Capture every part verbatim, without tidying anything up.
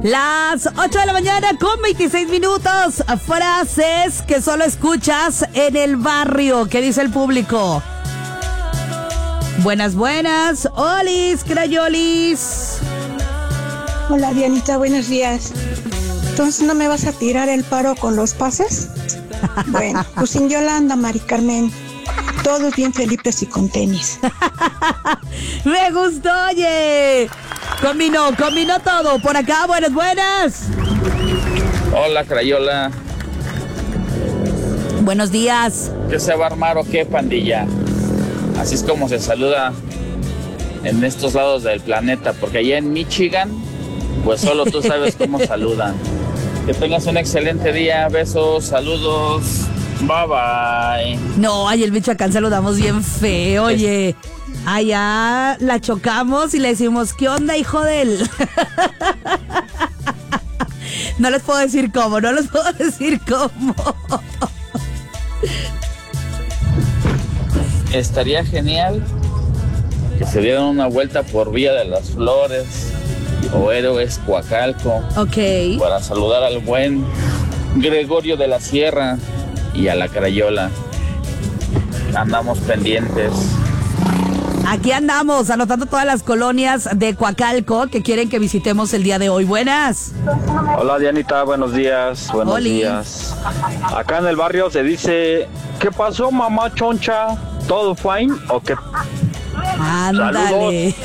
Las ocho de la mañana con veintiséis minutos. Frases que solo escuchas en el barrio. ¿Qué dice el público? Buenas, buenas. Olis, crayolis. Hola, Dianita, buenos días. Entonces, ¿no me vas a tirar el paro con los pases? Bueno, pues sin Yolanda, Mari Carmen. Todos bien felices y con tenis. Me gustó, oye. Combinó, combinó todo. Por acá, buenas, buenas. Hola, Crayola. Buenos días. ¿Qué se va a armar o qué, pandilla? Así es como se saluda en estos lados del planeta, porque allá en Michigan, pues solo tú sabes cómo saludan. Que tengas un excelente día. Besos, saludos. Bye, bye. No, ay, el Michoacán saludamos bien feo, oye. Allá la chocamos y le decimos, ¿qué onda, hijo de él? No les puedo decir cómo, no les puedo decir cómo. Estaría genial que se dieran una vuelta por Villa de las Flores o Héroes Coacalco. Ok. Para saludar al buen Gregorio de la Sierra y a la Crayola. Andamos pendientes. Aquí andamos, anotando todas las colonias de Coacalco que quieren que visitemos el día de hoy. Buenas. Hola, Dianita, buenos días. Buenos Oli. días. Acá en el barrio se dice, ¿qué pasó, mamá choncha? ¿Todo fine o qué? Ándale.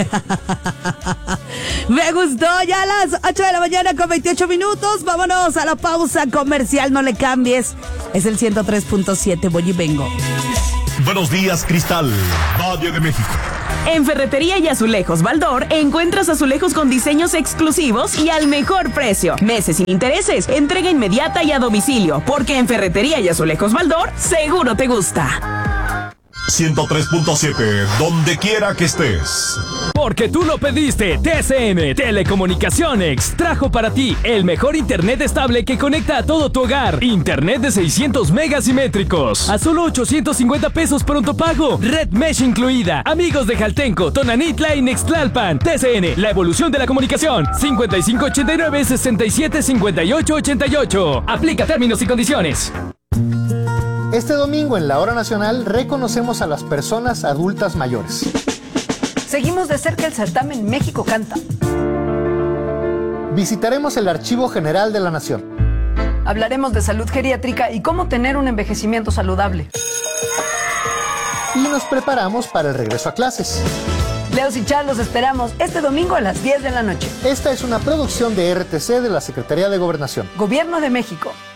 Me gustó. Ya a las ocho de la mañana con veintiocho minutos. Vámonos a la pausa comercial. No le cambies. Es el ciento tres punto siete. Voy y vengo. Buenos días, Cristal, Valle de México. En Ferretería y Azulejos Baldor encuentras azulejos con diseños exclusivos y al mejor precio. Meses sin intereses, entrega inmediata y a domicilio. Porque en Ferretería y Azulejos Baldor seguro te gusta. ciento tres punto siete, donde quiera que estés. Porque tú lo pediste, T C M Telecomunicaciones trajo para ti el mejor internet estable que conecta a todo tu hogar. Internet de seiscientos megas simétricos a solo ochocientos cincuenta pesos pronto pago. Red Mesh incluida. Amigos de Jaltenco, Tonanitla y Nextlalpan. T C N, la evolución de la comunicación. cincuenta y cinco ochenta y nueve, sesenta y siete, cincuenta y ocho ochenta y ocho. Aplica términos y condiciones. Este domingo en la Hora Nacional reconocemos a las personas adultas mayores. Seguimos de cerca el certamen México Canta. Visitaremos el Archivo General de la Nación. Hablaremos de salud geriátrica y cómo tener un envejecimiento saludable. Y nos preparamos para el regreso a clases. Leos y Char los esperamos este domingo a las diez de la noche. Esta es una producción de R T C de la Secretaría de Gobernación. Gobierno de México.